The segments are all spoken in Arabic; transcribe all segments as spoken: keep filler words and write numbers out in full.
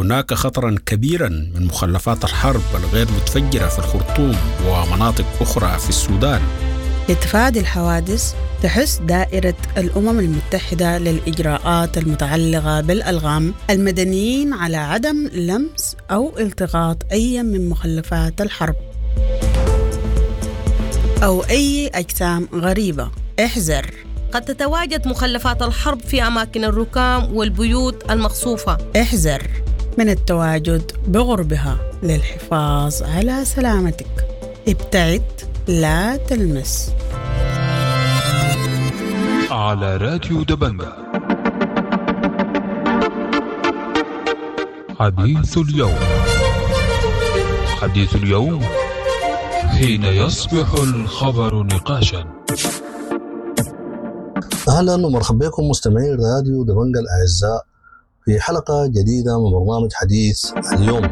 هناك خطرا كبيرا من مخلفات الحرب الغير متفجرة في الخرطوم ومناطق أخرى في السودان. لتفادي الحوادث تحث دائرة الأمم المتحدة للإجراءات المتعلقة بالألغام المدنيين على عدم لمس أو التقاط أي من مخلفات الحرب أو أي أجسام غريبة. احذر، قد تتواجد مخلفات الحرب في أماكن الركام والبيوت المقصوفة. احذر من التواجد بقربها للحفاظ على سلامتك. ابتعد، لا تلمس. على راديو دبنجة حديث اليوم. حديث اليوم حين يصبح الخبر نقاشا. أهلا ومرحبا بكم مستمعين راديو دبنجة الأعزاء في حلقة جديدة من برنامج حديث اليوم.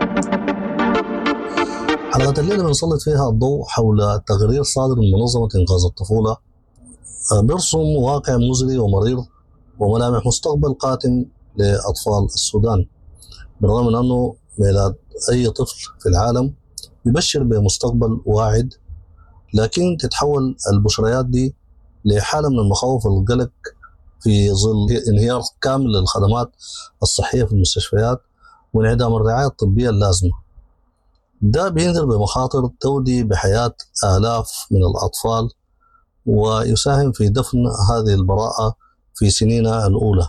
حلقة الليلة بنسلط فيها الضوء حول تقرير صادر من منظمة إنقاذ الطفولة بيرسم واقع مزري ومرير وملامح مستقبل قاتم لأطفال السودان، بالرغم من أنه ميلاد أي طفل في العالم يبشر بمستقبل واعد، لكن تتحول البشريات دي لحالة من المخاوف والقلق في ظل انهيار كامل للخدمات الصحية في المستشفيات وانعدام الرعاية الطبية اللازمة. ده بينذر بمخاطر تودي بحياة آلاف من الأطفال ويساهم في دفن هذه البراءة في سنينها الأولى.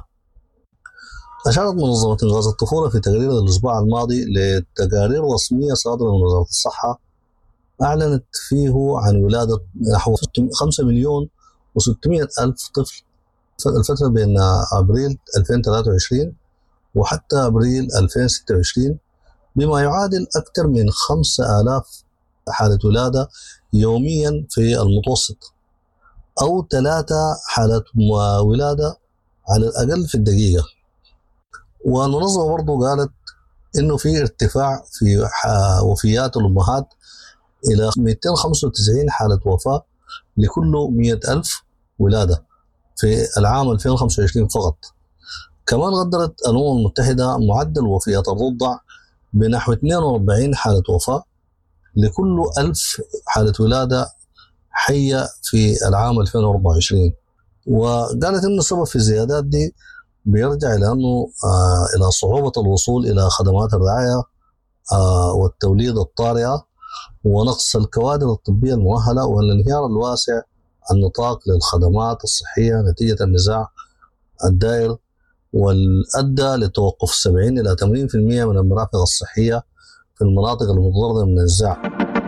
أشارت منظمة إنقاذ الطفولة في تقرير الأسبوع الماضي لتقارير رسمية صادرة من وزارة الصحة أعلنت فيه عن ولادة نحو خمسة مليون وستمائة ألف طفل الفترة بين أبريل ألفين وثلاثة وعشرين وحتى أبريل ألفين وستة وعشرين، بما يعادل أكثر من خمسة آلاف حالة ولادة يوميا في المتوسط، أو ثلاثة حالات ولادة على الأقل في الدقيقة. والمنظمة برضو قالت إنه في ارتفاع في وفيات الأمهات إلى مئتين وخمسة وتسعين حالة وفاة لكل مئة ألف ولادة في العام ألفين وخمسة وعشرين فقط. كمان قدرت الأمم المتحدة معدل وفيات الرضع بنحو اثنين وأربعين حالة وفاة لكل ألف حالة ولادة حية في العام ألفين وأربعة وعشرين، وقالت إن السبب في الزيادات دي بيرجع إلى أنه آه إلى صعوبة الوصول إلى خدمات الرعاية آه والتوليد الطارئة ونقص الكوادر الطبية المؤهلة والانهيار الواسع النطاق للخدمات الصحية نتيجة النزاع الدائر والأدى لتوقف سبعين إلى ثمانين بالمئة من المرافق الصحية في المناطق المتضررة من النزاع.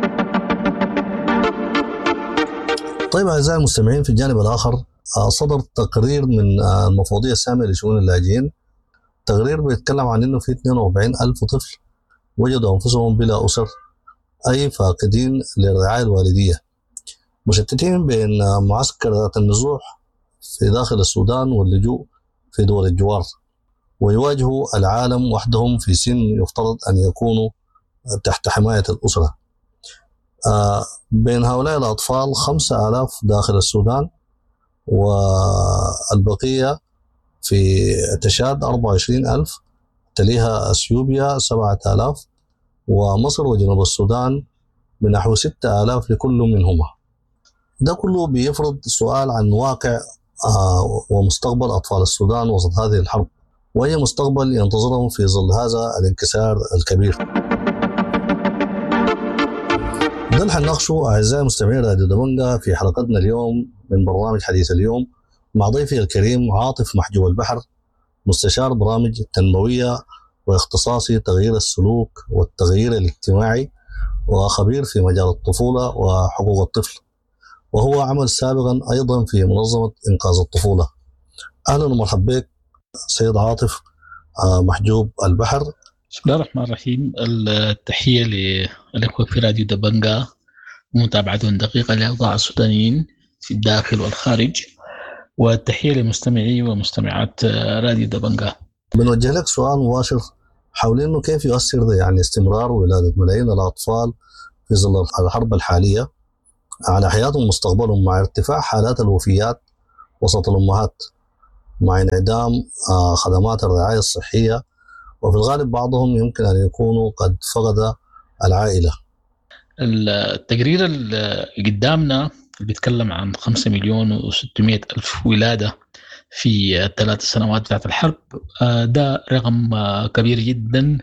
طيب أعزائي المستمعين، في الجانب الآخر صدر تقرير من المفوضية السامية لشؤون اللاجئين، تقرير بيتكلم عن أنه في اثنين وأربعين ألف طفل وجدوا أنفسهم بلا أسر، أي فاقدين للرعاية الوالدية، مشتتين بين معسكرات النزوح في داخل السودان واللجوء في دول الجوار، ويواجهوا العالم وحدهم في سن يفترض أن يكونوا تحت حماية الأسرة. آه بين هؤلاء الأطفال خمسة آلاف داخل السودان، والبقية في تشاد أربعة وعشرين ألف، تليها أثيوبيا سبعة آلاف، ومصر وجنوب السودان بنحو ستة آلاف لكل منهما. ده كله بيفرض سؤال عن واقع آه ومستقبل أطفال السودان وسط هذه الحرب، وأي مستقبل ينتظرهم في ظل هذا الانكسار الكبير. ده اللي حنناقشه أعزائي مستمعين راديو دبنجة في حلقتنا اليوم من برنامج حديث اليوم مع ضيفي الكريم عاطف محجوب البحر، مستشار برامج تنموية واختصاصي تغيير السلوك والتغيير الاجتماعي، وخبير في مجال الطفولة وحقوق الطفل، وهو عمل سابقا أيضا في منظمة إنقاذ الطفولة. أهلا ومرحبا بك سيد عاطف محجوب البحر. بسم الله الرحمن الرحيم. التحية للأخوة في راديو دبنجة ومتابعتهم دقيقة لأوضاع السودانيين في الداخل والخارج، والتحية لمستمعي ومستمعات راديو دبنجة. بنوجه لك سؤال مباشر حول إنه كيف يؤثر يعني استمرار ولادة ملايين الأطفال في ظل الحرب الحالية على حياتهم ومستقبلهم، مع ارتفاع حالات الوفيات وسط الأمهات، مع انعدام خدمات الرعاية الصحية وفي الغالب بعضهم يمكن أن يكونوا قد فقد العائلة. التقرير اللي قدامنا اللي بيتكلم عن خمسة مليون وستمائة ألف ولادة في الثلاث سنوات بتاعت الحرب، ده رقم كبير جدا،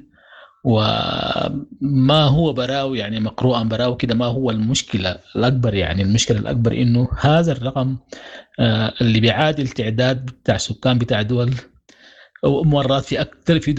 وما هو براو يعني مقروءا براو كده ما هو المشكلة الأكبر. يعني المشكلة الأكبر إنه هذا الرقم اللي بيعادل تعداد بتاع سكان بتاع دول مرات في أكثر في